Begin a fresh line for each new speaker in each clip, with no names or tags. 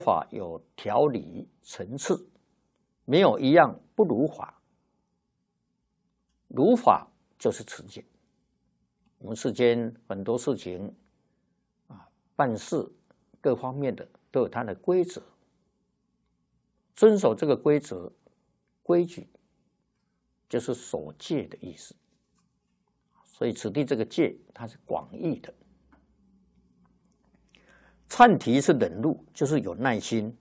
法有条理层次，没有一样不如法。如法就是持戒。我们世间很多事情办事各方面的都有它的规则，遵守这个规则规矩，就是守戒的意思。所以此地这个戒它是广义的。忏提是忍辱，就是有耐心。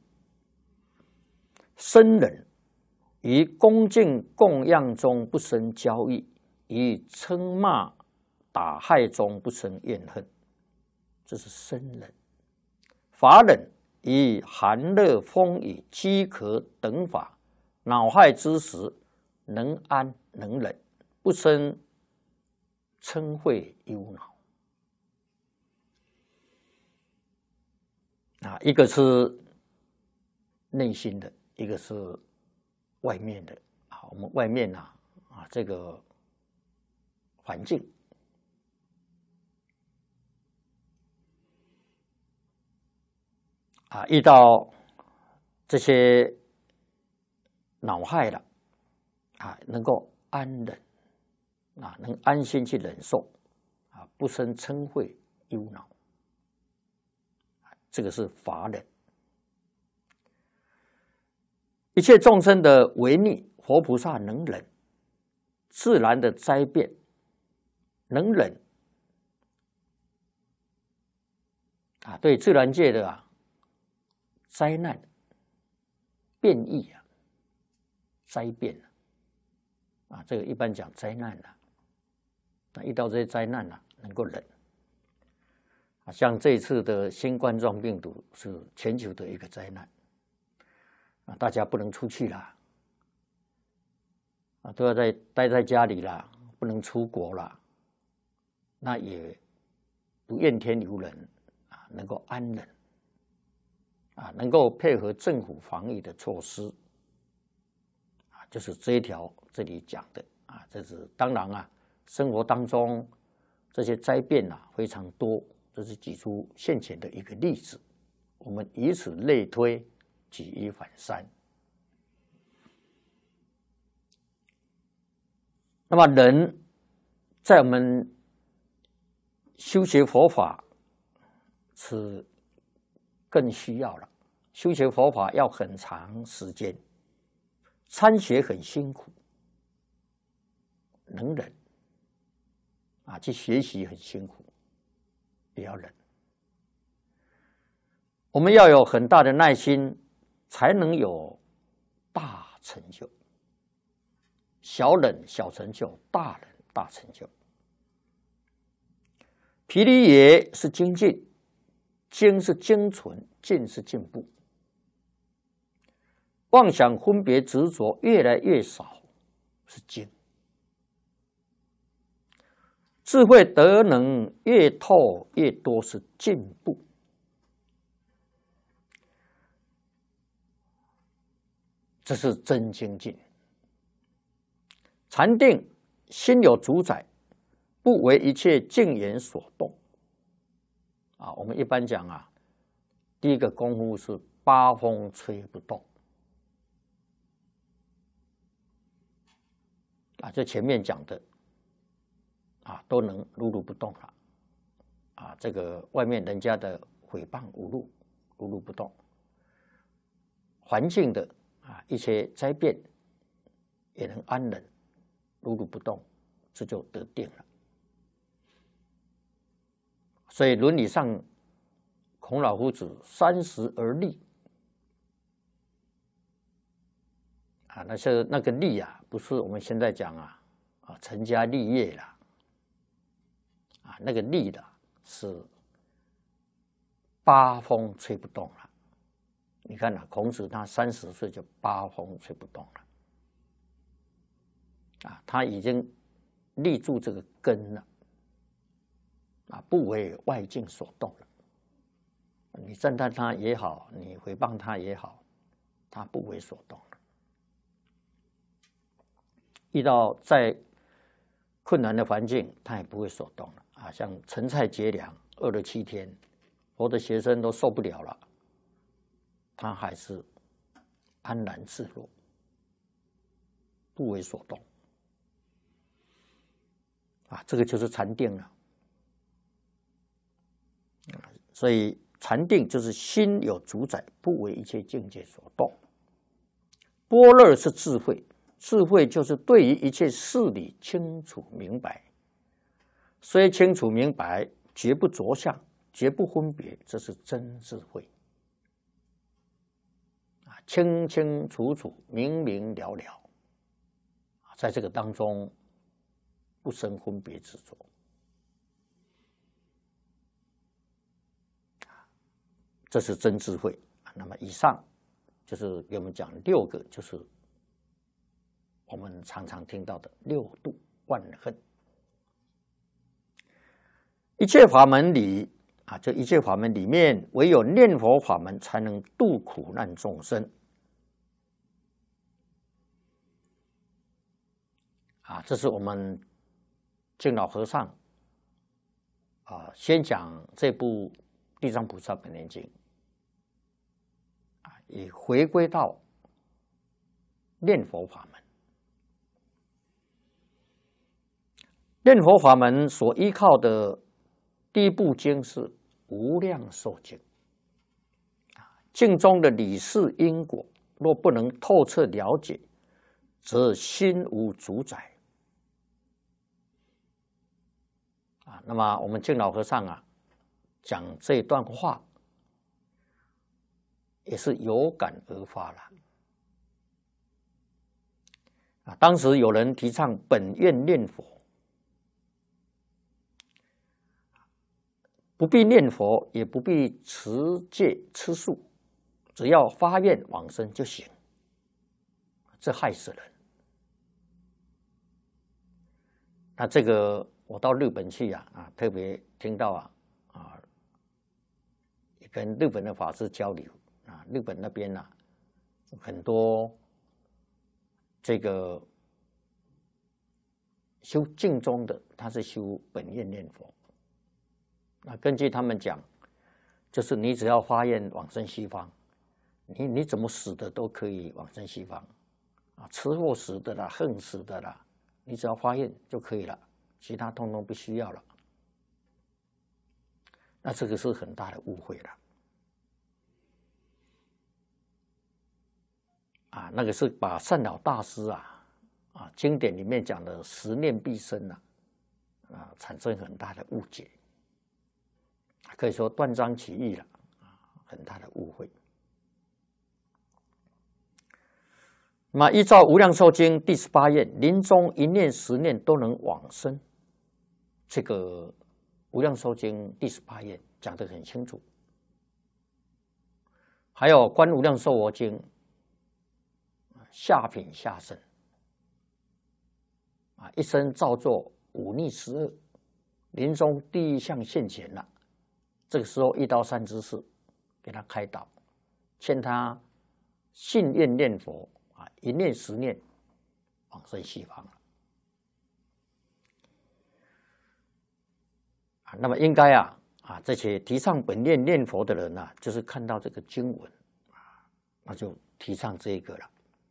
生忍，于恭敬供养中不生骄逸，于称骂打害中不生怨恨，这是生忍。法忍，于寒热风雨饥渴等法恼害之时，能安能忍，不生嗔恚忧恼。一个是内心的，一个是外面的。我们外面这个环境遇到这些恼害了能够安忍能安心去忍受不生嗔恚忧恼。这个是法忍。一切众生的违逆，佛菩萨能忍；自然的灾变能忍对自然界的灾难变异灾变这个一般讲灾难遇到这些灾难能够忍。像这一次的新冠状病毒是全球的一个灾难大家不能出去啦都要待在家里啦，不能出国啦。那也不怨天尤人能够安忍能够配合政府防疫的措施就是这一条这里讲的这是当然生活当中这些灾变非常多。这是举出现前的一个例子，我们以此类推，举一反三。那么人在我们修学佛法是更需要了，修学佛法要很长时间，参学很辛苦，能忍去学习很辛苦。也要忍，我们要有很大的耐心，才能有大成就。小忍小成就，大忍大成就。毗梨耶是精进，精是精纯，进是进步。妄想分别执着越来越少，是精。智慧德能越透越多，是进步。这是真精进。禅定心有主宰，不为一切境缘所动我们一般讲第一个功夫是八风吹不动这前面讲的都能如如不动了这个外面人家的诽谤侮辱如如不动，环境的一些灾变也能安忍如如不动，这就得定了。所以伦理上孔老夫子30而立那个立不是我们现在讲成家立业啦那个立的是八风吹不动了。你看孔子他30岁就八风吹不动了他已经立住这个根了不为外境所动了。你赞叹他也好，你诽谤他也好，他不为所动了。遇到再困难的环境，他也不会所动了像陈蔡结粮饿了7天，佛的学生都受不了了， 他还是安然自若，不为所动。这个就是禅定了。所以禅定就是心有主宰，不为一切境界所动。般若是智慧，智慧就是对于一切事理清楚明白。虽清楚明白，绝不着相，绝不分别，这是真智慧。清清楚楚，明明了了，在这个当中不生分别执着。这是真智慧。那么以上就是给我们讲6个，就是我们常常听到的6度万恨。一切法门里这一切法门里面，唯有念佛法门才能度苦难众生。这是我们净老和尚先讲这部《地藏菩萨本愿经》，也回归到念佛法门。念佛法门所依靠的第一部经是《无量寿经》。经中的理事因果，若不能透彻了解，则心无主宰。那么我们净老和尚讲这一段话，也是有感而发了。当时有人提倡本愿念佛，不必念佛，也不必持戒吃素，只要发愿往生就行，这害死人。那这个我到日本去特别听到也跟日本的法师交流日本那边很多这个修净宗的，他是修本愿念佛。根据他们讲，就是你只要发愿往生西方，你怎么死的都可以往生西方吃货死的啦，横死的啦，你只要发愿就可以了，其他通通不需要了。那这个是很大的误会了。那个是把善导大师经典里面讲的十念必生产生很大的误解，可以说断章取义了，很大的误会。那么依照《无量寿经》第18愿，临终一念10念都能往生。这个《无量寿经》第18愿讲得很清楚。还有《观无量寿佛经》下品下生一生造作忤逆十恶，临终第一项现前了。这个时候一刀三知识给他开导，劝他信愿念佛一念10念往生西方了。那么应该这些提倡本愿念佛的人就是看到这个经文那就提倡这个了。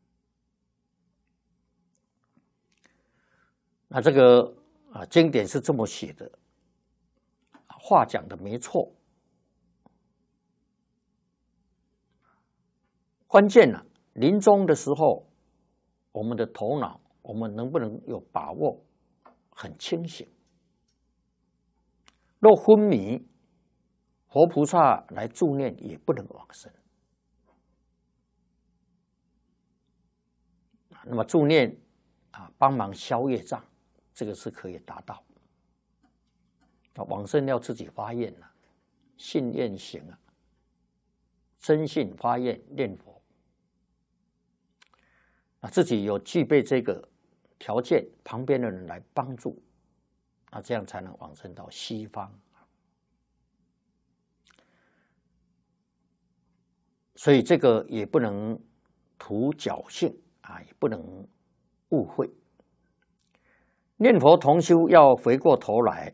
那这个经典是这么写的，话讲的没错。关键临终的时候，我们的头脑，我们能不能有把握，很清醒？若昏迷，活菩萨来助念也不能往生。那么助念帮忙消业障，这个是可以达到。往生要自己发愿信愿行真信发愿念佛，自己有具备这个条件，旁边的人来帮助，这样才能往生到西方。所以这个也不能图侥幸也不能误会。念佛同修要回过头来，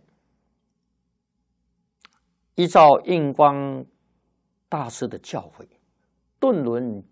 依照印光大师的教诲， 顿轮